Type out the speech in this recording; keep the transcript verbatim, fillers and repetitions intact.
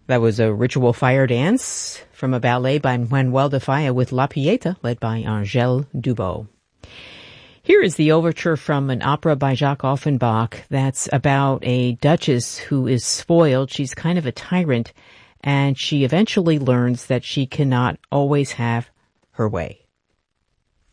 That was a ritual fire dance from a ballet by Manuel de Falla with La Pieta, led by Angèle Dubos. Here is the overture from an opera by Jacques Offenbach that's about a duchess who is spoiled. She's kind of a tyrant, and she eventually learns that she cannot always have her way.